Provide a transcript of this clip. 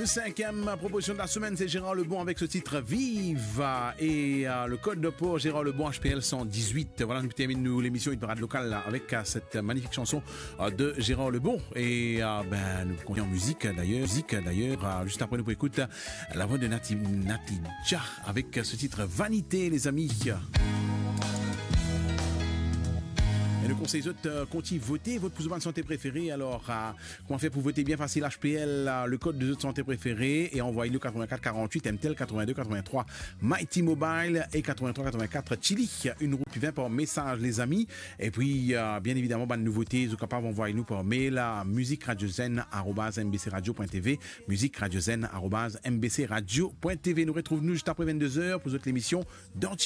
Cinquième proposition de la semaine, c'est Gérard Lebon avec ce titre Vive et le code pour Gérard Lebon HPL 118. Voilà, nous terminons l'émission Hit Parade locale là, avec cette magnifique chanson de Gérard Lebon et nous continuons en musique d'ailleurs. Juste après nous pour écouter la voix de Natija avec ce titre Vanité les amis. Et le conseil continue voter votre plus de santé préférée. Alors, comment faire pour voter bien facile HPL, le code de santé préféré et envoyez-le 84 48 MTL 82 83 Mighty Mobile et 83 84 Chili. Une roue qui vient par message les amis. Et puis, bien évidemment, bonne nouveauté, vous êtes capable d'envoyer nous par mail à musiqueradiozen@mbcradio.tv musiqueradiozen@mbcradio.tv. Nous retrouvons juste après 22h pour votre émission